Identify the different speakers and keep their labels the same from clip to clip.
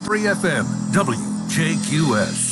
Speaker 1: 93 FM, WJQS.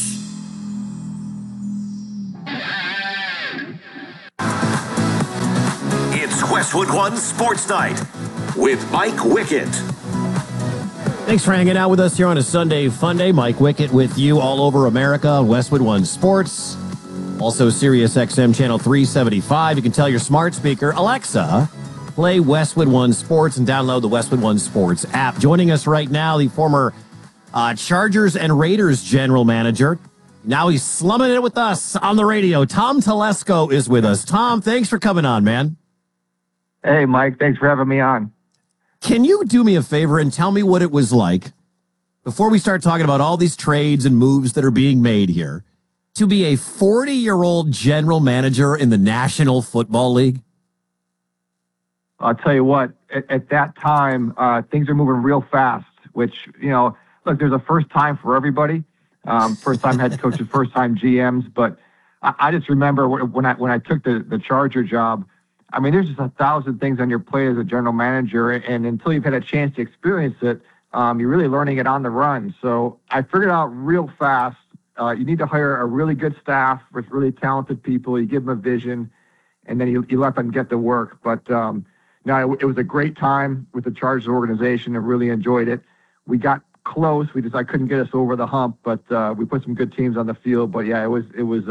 Speaker 1: It's Westwood One Sports Night with Mike Wickett.
Speaker 2: Thanks for hanging out with us here on a Sunday Fun Day. Mike Wickett with you all over America on Westwood One Sports. Also, Sirius XM Channel 375. You can tell your smart speaker, Alexa, play Westwood One Sports and download the Westwood One Sports app. Joining us right now, the former Chargers and Raiders general manager. Now he's slumming it with us on the radio. Tom Telesco is with us. Tom, thanks for coming on, man.
Speaker 3: Hey, Mike. Thanks for having me on.
Speaker 2: Can you do me a favor and tell me what it was like, before we start talking about all these trades and moves that are being made here, to be a 40-year-old general manager in the National Football League?
Speaker 3: I'll tell you what, at that time, things are moving real fast, which, look, there's a first time for everybody. First time head coaches, first time GMs. But I just remember when I took the Charger job, I mean, there's just 1,000 things on your plate as a general manager. And until you've had a chance to experience it, you're really learning it on the run. So I figured out real fast, you need to hire a really good staff with really talented people. You give them a vision, and then you let them get to work. But no, it was a great time with the Chargers organization. I really enjoyed it. We got close. I couldn't get us over the hump, but we put some good teams on the field. But yeah, it was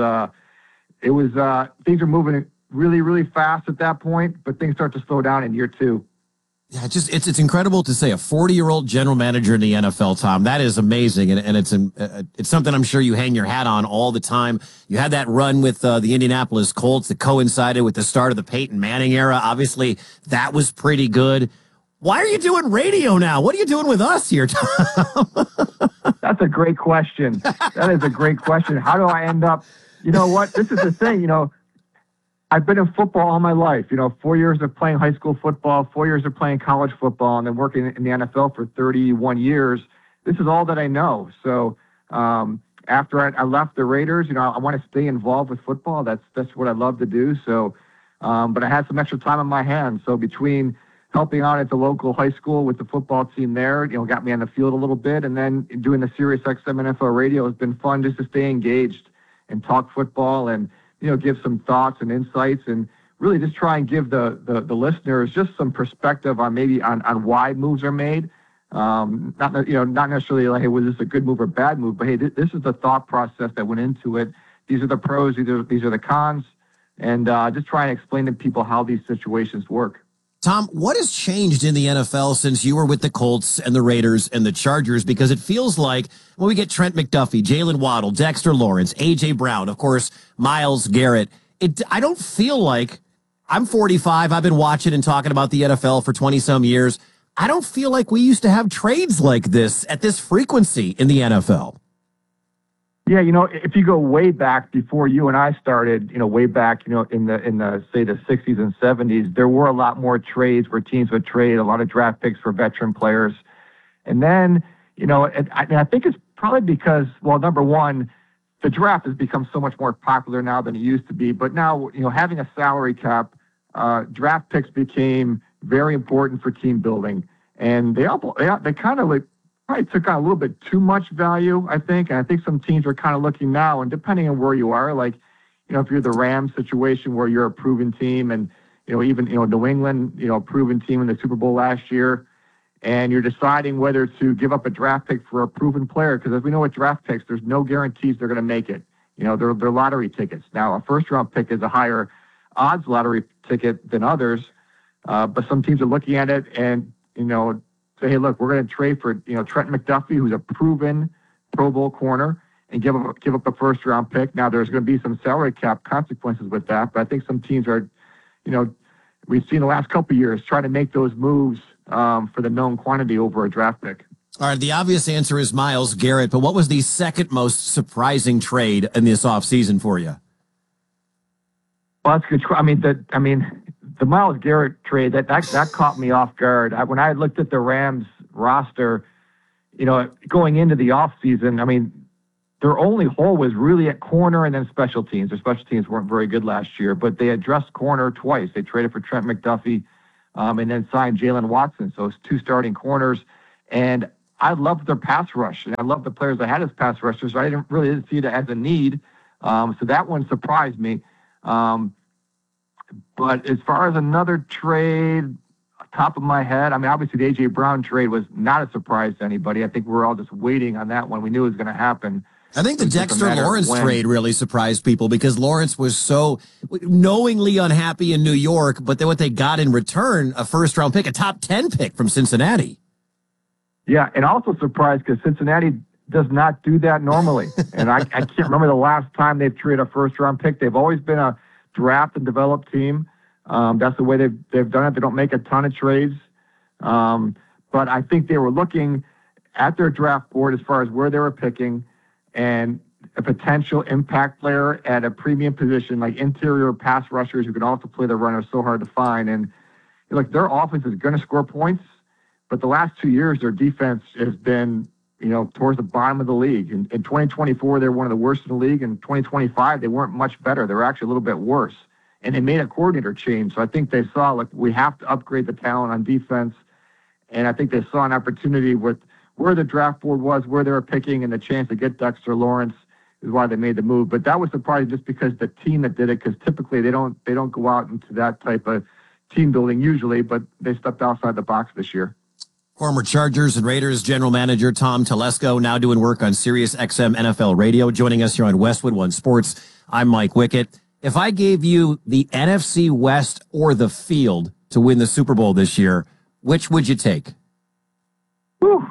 Speaker 3: things are moving really, really fast at that point, but things start to slow down in year two.
Speaker 2: Yeah, it's incredible to say a 40-year-old general manager in the NFL, Tom. That is amazing, and it's something I'm sure you hang your hat on all the time. You had that run with the Indianapolis Colts that coincided with the start of the Peyton Manning era. Obviously, that was pretty good. Why are you doing radio now? What are you doing with us here, Tom?
Speaker 3: That's a great question. That is a great question. How do I end up? You know what? This is the thing, I've been in football all my life, 4 years of playing high school football, 4 years of playing college football, and then working in the NFL for 31 years. This is all that I know. So after I left the Raiders, I want to stay involved with football. That's what I love to do. So, but I had some extra time on my hands. So between helping out at the local high school with the football team there, got me on the field a little bit, and then doing the Sirius XM NFL radio has been fun just to stay engaged and talk football and give some thoughts and insights, and really just try and give the listeners just some perspective on why moves are made. Not necessarily like, hey, was this a good move or bad move, but hey, this is the thought process that went into it. These are the pros, these are the cons, and just try and explain to people how these situations work.
Speaker 2: Tom, what has changed in the NFL since you were with the Colts and the Raiders and the Chargers? Because it feels like when we get Trent McDuffie, Jalen Waddle, Dexter Lawrence, A.J. Brown, of course, Myles Garrett, I don't feel like, I'm 45, I've been watching and talking about the NFL for 20-some years. I don't feel like we used to have trades like this at this frequency in the NFL.
Speaker 3: Yeah, if you go way back before you and I started, way back, in the say the 60s and 70s, there were a lot more trades where teams would trade a lot of draft picks for veteran players. And then, I think it's probably because, well, number one, the draft has become so much more popular now than it used to be. But now, having a salary cap, draft picks became very important for team building. And they kind of probably took on a little bit too much value, I think. And I think some teams are kind of looking now, and depending on where you are, like, if you're the Rams situation where you're a proven team, and, even, New England, a proven team in the Super Bowl last year, and you're deciding whether to give up a draft pick for a proven player, because as we know with draft picks, there's no guarantees they're going to make it. They're lottery tickets. Now, a first-round pick is a higher odds lottery ticket than others, but some teams are looking at it and, say, hey, look, we're going to trade for, Trent McDuffie, who's a proven Pro Bowl corner, and give up a first-round pick. Now, there's going to be some salary cap consequences with that, but I think some teams are, we've seen the last couple of years trying to make those moves for the known quantity over a draft pick.
Speaker 2: All right, the obvious answer is Myles Garrett, but what was the second most surprising trade in this offseason for you?
Speaker 3: Well, that's good. The Myles Garrett trade, that caught me off guard. When I looked at the Rams roster, going into the offseason, their only hole was really at corner and then special teams. Their special teams weren't very good last year, but they addressed corner twice. They traded for Trent McDuffie and then signed Jalen Watson. So it's two starting corners. And I loved their pass rush, and I loved the players that had as pass rushers. So I didn't see it as a need. So that one surprised me. But as far as another trade, top of my head, I mean, obviously the A.J. Brown trade was not a surprise to anybody. I think we were all just waiting on that one. We knew it was going to happen.
Speaker 2: I think the Dexter Lawrence trade really surprised people because Lawrence was so knowingly unhappy in New York, but then what they got in return, a first-round pick, a top 10 pick from Cincinnati.
Speaker 3: Yeah, and also surprised because Cincinnati does not do that normally. And I can't remember the last time they've traded a first-round pick. They've always been a draft and develop team. That's the way they've done it. They don't make a ton of trades. But I think they were looking at their draft board as far as where they were picking and a potential impact player at a premium position like interior pass rushers who can also play the runner so hard to find. And look, their offense is going to score points, but the last 2 years their defense has been, towards the bottom of the league. In 2024, they're one of the worst in the league. In 2025, they weren't much better. They were actually a little bit worse. And they made a coordinator change. So I think they saw, like, we have to upgrade the talent on defense. And I think they saw an opportunity with where the draft board was, where they were picking, and the chance to get Dexter Lawrence is why they made the move. But that was surprising just because the team that did it, because typically they don't go out into that type of team building usually, but they stepped outside the box this year.
Speaker 2: Former Chargers and Raiders general manager Tom Telesco, now doing work on Sirius XM NFL Radio, joining us here on Westwood One Sports. I'm Mike Wickett. If I gave you the NFC West or the field to win the Super Bowl this year, which would you take?
Speaker 3: Whew.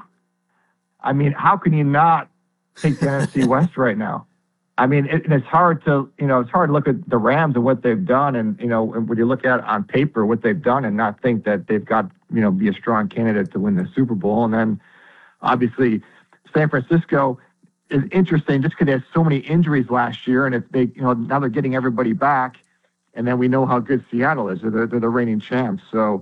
Speaker 3: I mean, how can you not take the NFC West right now? I mean, it's hard to, it's hard to look at the Rams and what they've done, and and when you look at on paper what they've done, and not think that they've got, be a strong candidate to win the Super Bowl. And then, obviously, San Francisco is interesting just because they had so many injuries last year, and it's big. Now they're getting everybody back, and then we know how good Seattle is. They're the reigning champs. So,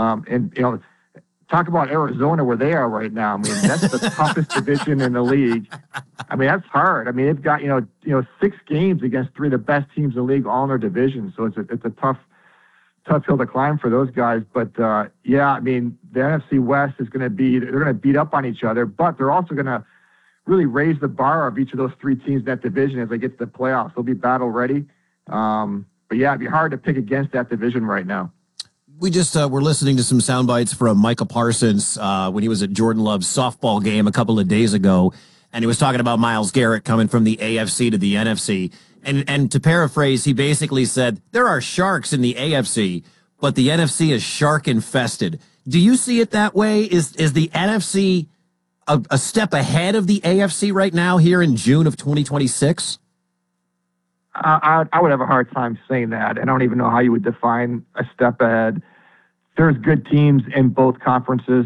Speaker 3: talk about Arizona where they are right now. I mean, that's the toughest division in the league. I mean, that's hard. I mean, they've got 6 games against 3 of the best teams in the league, all in their division. So it's a tough hill to climb for those guys. But yeah, I mean, the NFC West is going to they're going to beat up on each other, but they're also going to really raise the bar of each of those 3 teams in that division as they get to the playoffs. They'll be battle ready. But yeah, it'd be hard to pick against that division right now.
Speaker 2: We just were listening to some sound bites from Micah Parsons when he was at Jordan Love's softball game a couple of days ago, and he was talking about Myles Garrett coming from the AFC to the NFC. And to paraphrase, he basically said, there are sharks in the AFC, but the NFC is shark infested. Do you see it that way? Is the NFC a step ahead of the AFC right now here in June of 2026?
Speaker 3: I would have a hard time saying that. I don't even know how you would define a step ahead. There's good teams in both conferences.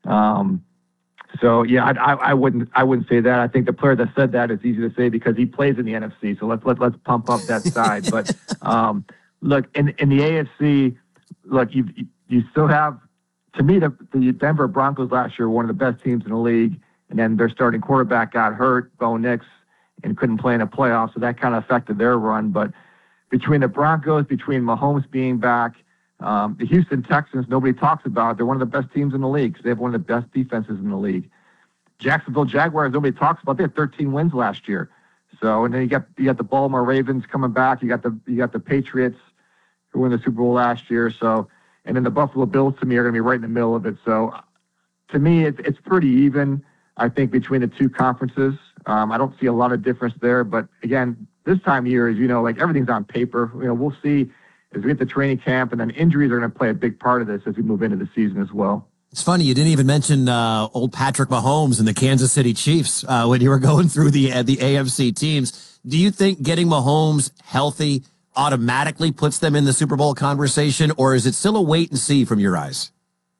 Speaker 3: So yeah, I wouldn't say that. I think the player that said that is easy to say because he plays in the NFC. So let's pump up that side. But look, in the AFC, look, you still have, to me, the Denver Broncos last year were one of the best teams in the league, and then their starting quarterback got hurt, Bo Nix, and couldn't play in a playoff, so that kind of affected their run. But between the Broncos, between Mahomes being back, the Houston Texans, nobody talks about. They're one of the best teams in the league because they have one of the best defenses in the league. Jacksonville Jaguars, nobody talks about. They had 13 wins last year. So, and then you got the Baltimore Ravens coming back. You got the Patriots who won the Super Bowl last year. So, and then the Buffalo Bills to me are going to be right in the middle of it. So, to me, it's pretty even, I think, between the two conferences. I don't see a lot of difference there, but again, this time of year is, like everything's on paper. We'll see as we get to training camp, and then injuries are going to play a big part of this as we move into the season as well.
Speaker 2: It's funny you didn't even mention old Patrick Mahomes and the Kansas City Chiefs when you were going through the AFC teams. Do you think getting Mahomes healthy automatically puts them in the Super Bowl conversation, or is it still a wait and see from your eyes?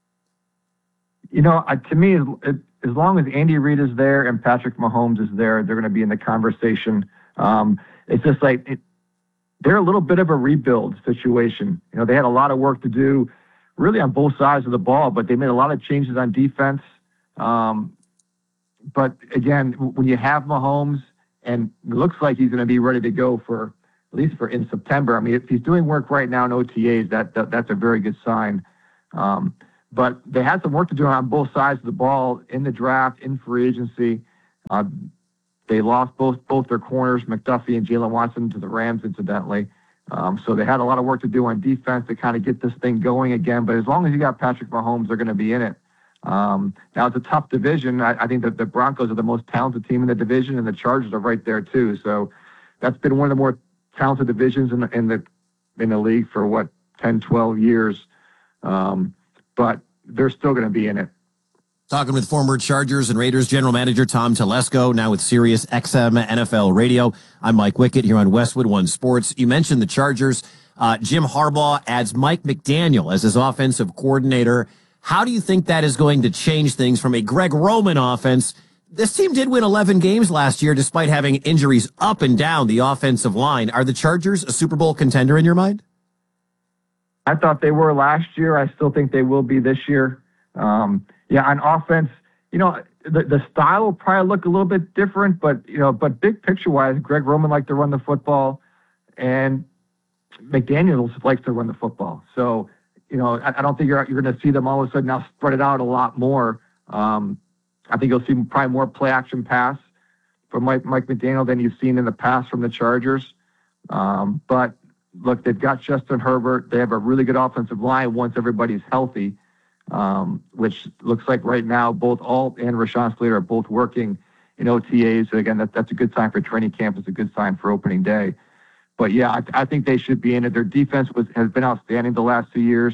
Speaker 3: To me, as long as Andy Reid is there and Patrick Mahomes is there, they're going to be in the conversation. It's just like they're a little bit of a rebuild situation. They had a lot of work to do really on both sides of the ball, but they made a lot of changes on defense. But again, when you have Mahomes, and it looks like he's going to be ready to go for at least for in September. I mean, if he's doing work right now in OTAs, that's a very good sign. But they had some work to do on both sides of the ball in the draft, in free agency. They lost both their corners, McDuffie and Jalen Watson, to the Rams, incidentally. So they had a lot of work to do on defense to kind of get this thing going again. But as long as you got Patrick Mahomes, they're going to be in it. Now, it's a tough division. I think that the Broncos are the most talented team in the division, and the Chargers are right there, too. So that's been one of the more talented divisions in the league for, 10, 12 years. But they're still going to be in it.
Speaker 2: Talking with former Chargers and Raiders general manager Tom Telesco, now with Sirius XM NFL Radio. I'm Mike Wickett here on Westwood One Sports. You mentioned the Chargers. Jim Harbaugh adds Mike McDaniel as his offensive coordinator. How do you think that is going to change things from a Greg Roman offense? This team did win 11 games last year despite having injuries up and down the offensive line. Are the Chargers a Super Bowl contender in your mind?
Speaker 3: I thought they were last year. I still think they will be this year. On offense, the style will probably look a little bit different, but big picture wise, Greg Roman liked to run the football, and McDaniels likes to run the football. So, I don't think you're going to see them all of a sudden now spread it out a lot more. I think you'll see probably more play action pass from Mike McDaniel than you've seen in the past from the Chargers. But look, they've got Justin Herbert. They have a really good offensive line once everybody's healthy. Which looks like right now both Alt and Rashawn Slater are both working in OTAs. So again, that's a good sign for training camp. It's a good sign for opening day. But yeah, I think they should be in it. Their defense has been outstanding the last 2 years.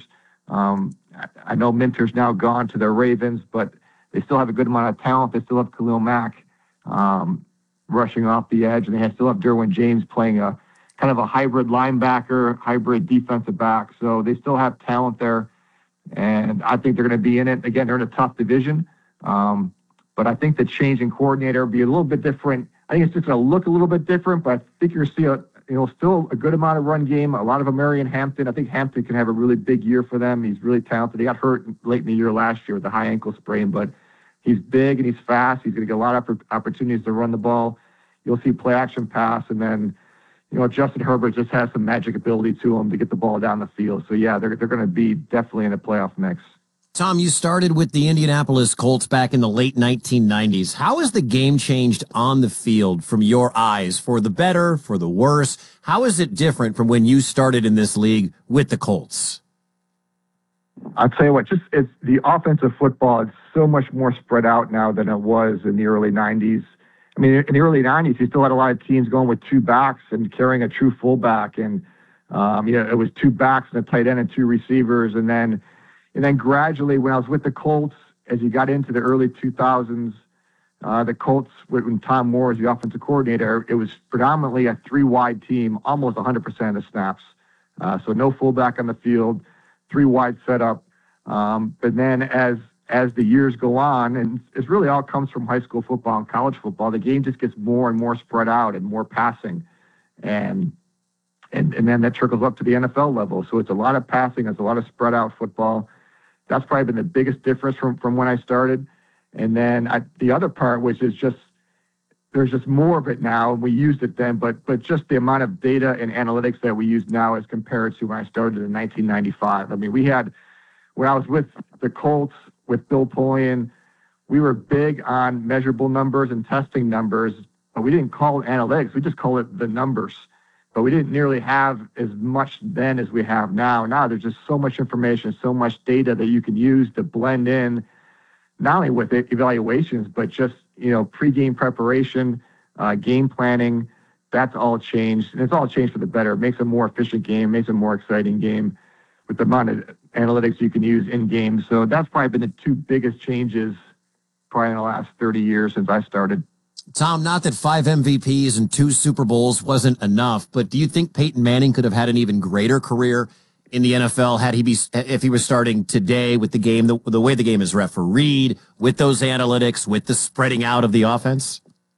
Speaker 3: I know Minter's now gone to the Ravens, but they still have a good amount of talent. They still have Khalil Mack rushing off the edge, and they still have Derwin James playing a kind of a hybrid linebacker, hybrid defensive back. So they still have talent there. And I think they're going to be in it. Again, they're in a tough division. But I think the change in coordinator will be a little bit different. I think it's just going to look a little bit different, but I think you're still a good amount of run game, a lot of Marion Hampton. I think Hampton can have a really big year for them. He's really talented. He got hurt late in the year last year with a high ankle sprain, but he's big and he's fast. He's going to get a lot of opportunities to run the ball. You'll see play action pass, and then Justin Herbert just has some magic ability to him to get the ball down the field. So, yeah, they're going to be definitely in a playoff mix.
Speaker 2: Tom, you started with the Indianapolis Colts back in the late 1990s. How has the game changed on the field from your eyes, for the better, for the worse? How is it different from when you started in this league with the Colts?
Speaker 3: I'll tell you what, it's the offensive football. It's so much more spread out now than it was in the early 90s. I mean, in the early 90s, you still had a lot of teams going with two backs and carrying a true fullback. And, it was two backs and a tight end and two receivers. And then gradually, when I was with the Colts, as you got into the early 2000s, the Colts, when Tom Moore was the offensive coordinator, it was predominantly a three-wide team, almost 100% of the snaps. So no fullback on the field, three-wide setup. But then as the years go on, and it really all comes from high school football and college football, the game just gets more and more spread out and more passing. And then that trickles up to the NFL level. So it's a lot of passing, it's a lot of spread out football. That's probably been the biggest difference from when I started. And then the other part, which is just, there's just more of it now. We used it then, but just the amount of data and analytics that we use now as compared to when I started in 1995. I mean, when I was with the Colts, with Bill Polian, we were big on measurable numbers and testing numbers, but we didn't call it analytics. We just call it the numbers. But we didn't nearly have as much then as we have now. Now there's just so much information, so much data that you can use to blend in, not only with evaluations, but just, pre-game preparation, game planning. That's all changed. And it's all changed for the better. It makes a more efficient game, makes a more exciting game with the amount of analytics you can use in games. So that's probably been the two biggest changes probably in the last 30 years since I started.
Speaker 2: Tom, not that 5 MVPs and 2 Super Bowls wasn't enough, but do you think Peyton Manning could have had an even greater career in the NFL if he was starting today with the game, the way the game is refereed, with those analytics, with the spreading out of the offense?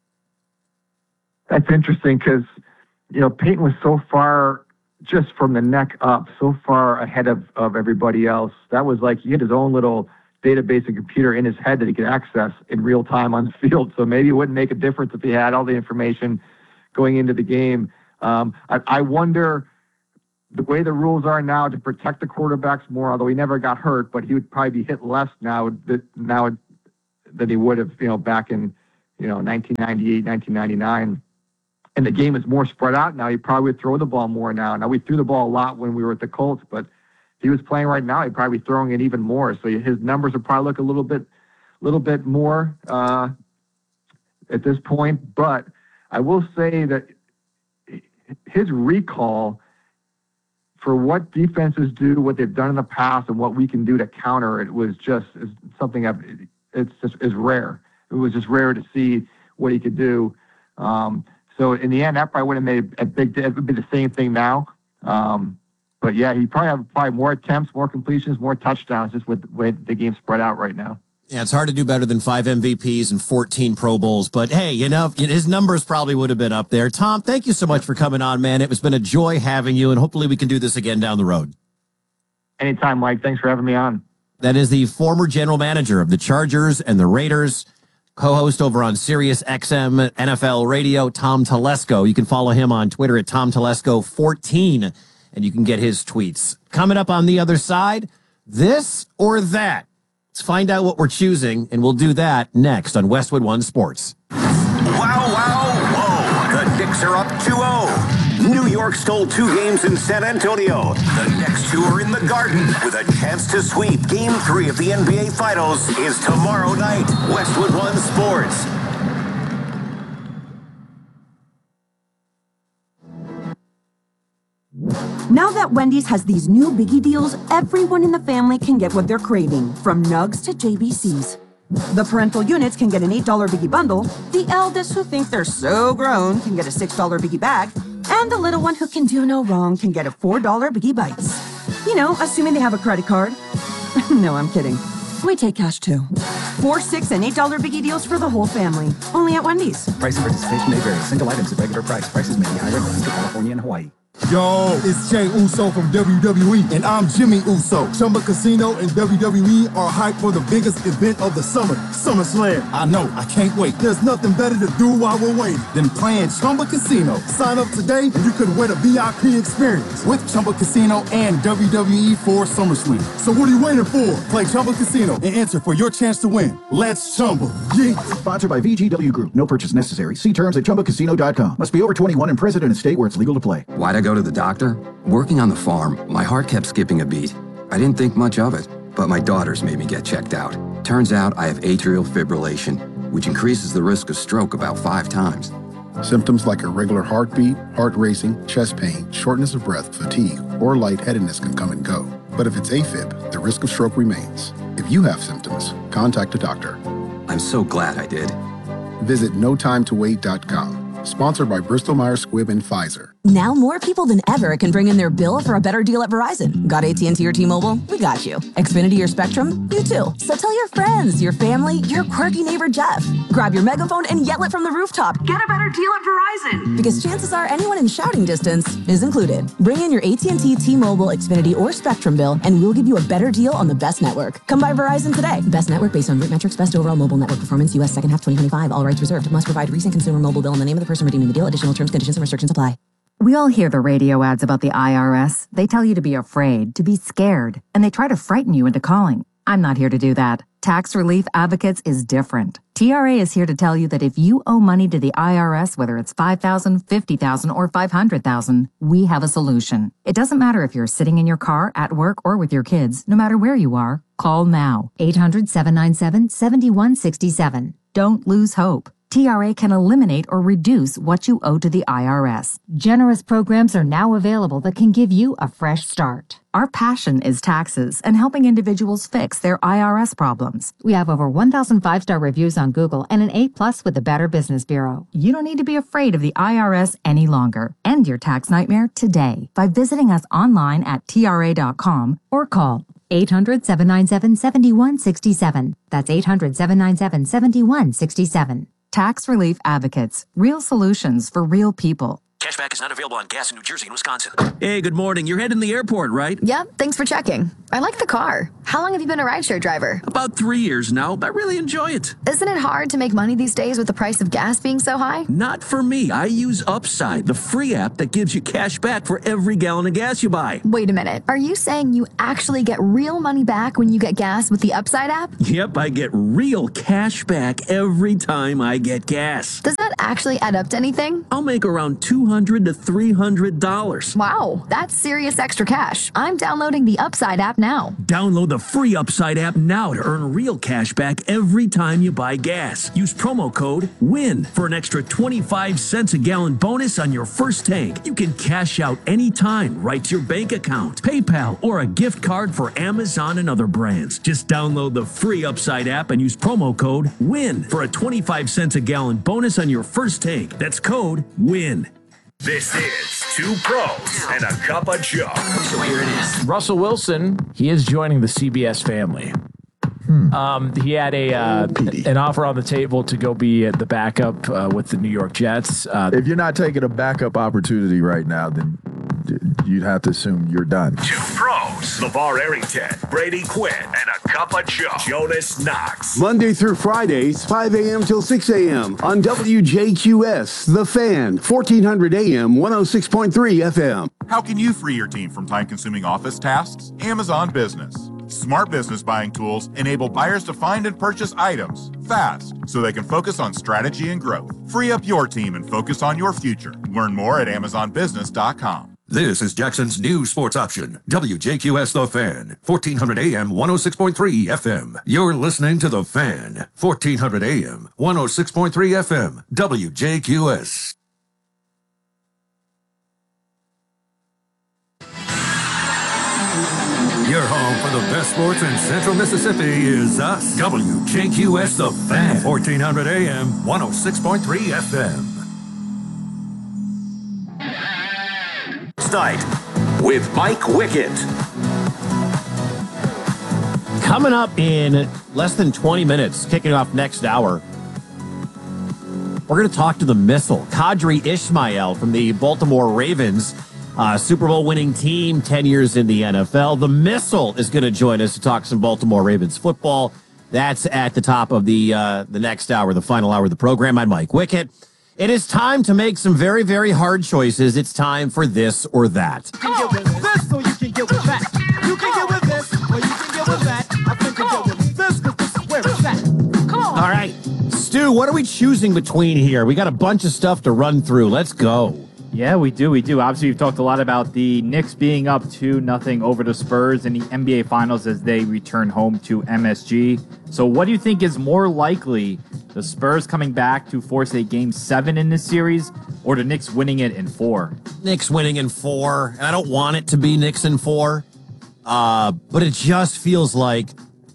Speaker 3: That's interesting because, Peyton was so far just from the neck up, so far ahead of everybody else. That was like he had his own little database and computer in his head that he could access in real time on the field. So maybe it wouldn't make a difference if he had all the information going into the game. I wonder the way the rules are now to protect the quarterbacks more, although he never got hurt, but he would probably be hit less now than he would have, back in, 1998, 1999. And the game is more spread out now. He probably would throw the ball more now. Now, we threw the ball a lot when we were at the Colts, but if he was playing right now, he'd probably be throwing it even more. So his numbers would probably look a little bit more at this point. But I will say that his recall for what defenses do, what they've done in the past, and what we can do to counter it was just something is rare. It was just rare to see what he could do. So in the end, that probably would have made it would be the same thing now. But yeah, he probably have more attempts, more completions, more touchdowns, just with the way the game's spread out right now.
Speaker 2: Yeah, it's hard to do better than 5 MVPs and 14 Pro Bowls. But hey, his numbers probably would have been up there. Tom, thank you so much for coming on, man. It's been a joy having you, and hopefully we can do this again down the road.
Speaker 3: Anytime, Mike. Thanks for having me on.
Speaker 2: That is the former general manager of the Chargers and the Raiders, co-host over on Sirius XM NFL Radio, Tom Telesco. You can follow him on Twitter at Tom Telesco14, and you can get his tweets. Coming up on the other side, this or that. Let's find out what we're choosing, and we'll do that next on Westwood One Sports.
Speaker 1: Wow, whoa. The Knicks are up 2-0. New York stole 2 games in San Antonio. The next 2 are in the Garden with a chance to sweep. Game 3 of the NBA Finals is tomorrow night. Westwood One Sports.
Speaker 4: Now that Wendy's has these new biggie deals, everyone in the family can get what they're craving, from nugs to JBCs. The parental units can get an $8 biggie bundle, the eldest who think they're so grown can get a $6 biggie bag, and the little one who can do no wrong can get a $4 biggie bites. Assuming they have a credit card. No, I'm kidding. We take cash too. 4, 6, and $8 biggie deals for the whole family. Only at Wendy's.
Speaker 5: Price and participation may vary. Single items at regular price. Prices may be higher in California and Hawaii.
Speaker 6: Yo, it's Jay Uso from WWE, and I'm Jimmy Uso. Chumba Casino and WWE are hyped for the biggest event of the summer, SummerSlam. I know, I can't wait. There's nothing better to do while we're waiting than playing Chumba Casino. Sign up today and you could win a VIP experience with Chumba Casino and WWE for SummerSlam. So what are you waiting for? Play Chumba Casino and enter for your chance to win. Let's Chumba. Yeah.
Speaker 7: Sponsored by VGW Group. No purchase necessary. See terms at ChumbaCasino.com. Must be over 21 and present in a state where it's legal to play.
Speaker 8: Why'd I go to the doctor? Working on the farm, my heart kept skipping a beat. I didn't think much of it, but my daughters made me get checked out. Turns out I have atrial fibrillation, which increases the risk of stroke about 5 times.
Speaker 9: Symptoms like irregular heartbeat, heart racing, chest pain, shortness of breath, fatigue, or lightheadedness can come and go. But if it's AFib, the risk of stroke remains. If you have symptoms, contact a doctor.
Speaker 8: I'm so glad I did.
Speaker 9: Visit notimetowait.com. Sponsored by Bristol-Myers Squibb and Pfizer.
Speaker 10: Now more people than ever can bring in their bill for a better deal at Verizon. Got AT&T or T-Mobile? We got you. Xfinity or Spectrum? You too. So tell your friends, your family, your quirky neighbor Jeff. Grab your megaphone and yell it from the rooftop. Get a better deal at Verizon. Because chances are anyone in shouting distance is included. Bring in your AT&T, T-Mobile, Xfinity, or Spectrum bill, and we'll give you a better deal on the best network. Come by Verizon today. Best network based on root metrics, best overall mobile network performance, U.S. second half 2025. All rights reserved. Must provide recent consumer mobile bill and the name of the person redeeming the deal. Additional terms, conditions, and restrictions apply.
Speaker 11: We all hear the radio ads about the IRS. They tell you to be afraid, to be scared, and they try to frighten you into calling. I'm not here to do that. Tax Relief Advocates is different. TRA is here to tell you that if you owe money to the IRS, whether it's $5,000, $50,000, or $500,000, we have a solution. It doesn't matter if you're sitting in your car, at work, or with your kids. No matter where you are, call now. 800-797-7167. Don't lose hope. TRA can eliminate or reduce what you owe to the IRS. Generous programs are now available that can give you a fresh start. Our passion is taxes and helping individuals fix their IRS problems. We have over 1,000 5-star reviews on Google and an A+ with the Better Business Bureau. You don't need to be afraid of the IRS any longer. End your tax nightmare today by visiting us online at TRA.com or call 800-797-7167. That's 800-797-7167. Tax Relief Advocates. Real solutions for real people.
Speaker 1: Catch
Speaker 12: Cashback is not available on gas in New Jersey and Wisconsin.
Speaker 13: Hey, good morning. You're heading to the airport, right?
Speaker 14: Yep, thanks for checking. I like the car. How long have you been a rideshare driver?
Speaker 13: About 3 years now. I really enjoy it.
Speaker 14: Isn't it hard to make money these days with the price of gas being so high?
Speaker 13: Not for me. I use Upside, the free app that gives you cash back for every gallon of gas you buy.
Speaker 14: Wait a minute. Are you saying you actually get real money back when you get gas with the Upside app?
Speaker 13: Yep, I get real cash back every time I get gas.
Speaker 14: Does that actually add up to anything?
Speaker 13: I'll make around $200 to $300.
Speaker 14: Wow, that's serious extra cash. I'm downloading the Upside app now.
Speaker 13: Download the free Upside app now to earn real cash back every time you buy gas. Use promo code WIN for an extra 25 cents a gallon bonus on your first tank. You can cash out anytime right to your bank account, PayPal, or a gift card for Amazon and other brands. Just download the free Upside app and use promo code WIN for a 25 cents a gallon bonus on your first tank. That's code WIN.
Speaker 15: This is Two Pros and a Cup of Joe.
Speaker 12: So here it is.
Speaker 16: Russell Wilson, he is joining the CBS family. He had an offer on the table to go be the backup with the New York Jets.
Speaker 17: If you're not taking a backup opportunity right now, then you'd have to assume you're done.
Speaker 15: Two Pros, LeVar Arrington, Brady Quinn, and a Cup of Joe, Jonas Knox.
Speaker 18: Monday through Fridays, 5 a.m. till 6 a.m. on WJQS, The Fan, 1400 AM, 106.3 FM.
Speaker 19: How can you free your team from time-consuming office tasks? Amazon Business. Smart business buying tools enable buyers to find and purchase items fast so they can focus on strategy and growth. Free up your team and focus on your future. Learn more at AmazonBusiness.com.
Speaker 20: This is Jackson's new sports option, WJQS The Fan, 1400 AM, 106.3 FM. You're listening to The Fan, 1400 AM, 106.3 FM, WJQS. Your home for the best sports in Central Mississippi is us, WJQS The Fan, 1400 AM, 106.3 FM.
Speaker 1: Night with Mike Wickett.
Speaker 2: Coming up in less than 20 minutes, kicking off next hour, we're going to talk to the Missile, Qadry Ismail from the Baltimore Ravens, Super Bowl winning team, 10 years in the NFL. The Missile is going to join us to talk some Baltimore Ravens football. That's at the top of the next hour, the final hour of the program. I'm Mike Wickett. It is time to make some very, very hard choices. It's time for this or that.
Speaker 21: You can get with this or you can get with that. You can get with this or you can get with that. I think you get with this because this is where it's at. Come on.
Speaker 2: All right. Stu, what are we choosing between here? We got a bunch of stuff to run through. Let's go.
Speaker 22: Yeah, we do. Obviously, we've talked a lot about the Knicks being up 2-0 over the Spurs in the NBA Finals as they return home to MSG. So what do you think is more likely, the Spurs coming back to force a Game 7 in this series, or the Knicks winning it in 4?
Speaker 2: Knicks winning in 4. I don't want it to be Knicks in 4, but it just feels like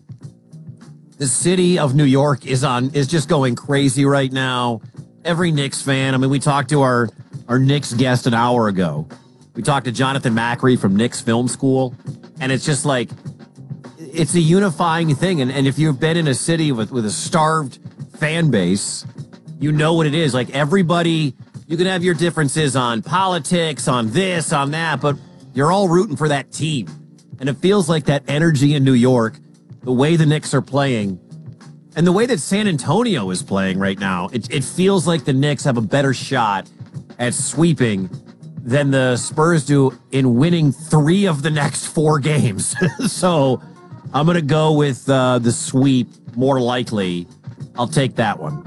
Speaker 2: the city of New York is just going crazy right now. Every Knicks fan, I mean, we talked to our Knicks guest an hour ago. We talked to Jonathan Macri from Knicks Film School, and it's just like, it's a unifying thing. And if you've been in a city with a starved fan base, you know what it is. Like, everybody, you can have your differences on politics, on this, on that, but you're all rooting for that team. And it feels like that energy in New York, the way the Knicks are playing, and the way that San Antonio is playing right now, it feels like the Knicks have a better shot at sweeping than the Spurs do in winning 3 of the next 4 games. So I'm going to go with the sweep more likely. I'll take that one.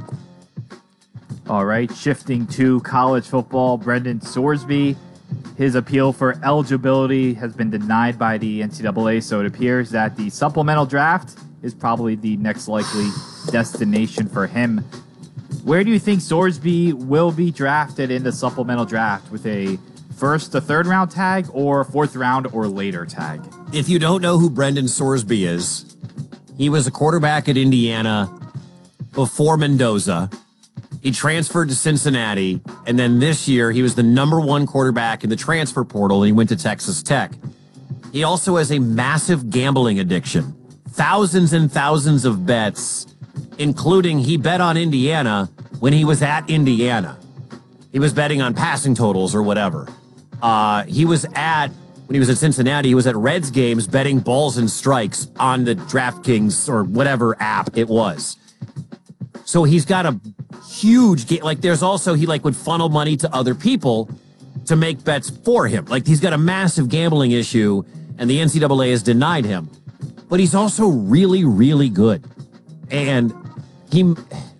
Speaker 22: All right, shifting to college football, Brendan Sorsby. His appeal for eligibility has been denied by the NCAA, so it appears that the supplemental draft is probably the next likely destination for him. Where do you think Sorsby will be drafted in the supplemental draft, with a first to third round tag or fourth round or later tag?
Speaker 2: If you don't know who Brendan Sorsby is, he was a quarterback at Indiana before Mendoza. He transferred to Cincinnati, and then this year he was the #1 quarterback in the transfer portal, and he went to Texas Tech. He also has a massive gambling addiction. Thousands and thousands of bets, including he bet on Indiana when he was at Indiana. He was betting on passing totals or whatever. When he was at Cincinnati, he was at Reds games betting balls and strikes on the DraftKings or whatever app it was. So he's got a huge game. Like there's also, he like would funnel money to other people to make bets for him. Like he's got a massive gambling issue and the NCAA has denied him. But he's also really, really good. And